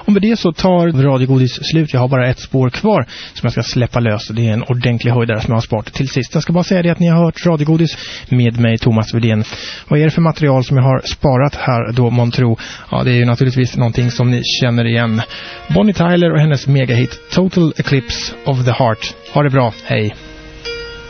Och med det så tar radiogodis slut. Jag har bara ett spår kvar som jag ska släppa lös. Det är en ordentlig höjdare som jag har sparat till sist. Jag ska bara säga det att ni har hört radiogodis med mig, Thomas Widén. Vad är det för material som jag har sparat här då, Montro? Ja, det är ju naturligtvis någonting som ni känner igen. Bonnie Tyler och hennes megahit Total Eclipse of the Heart. Ha det bra, hej!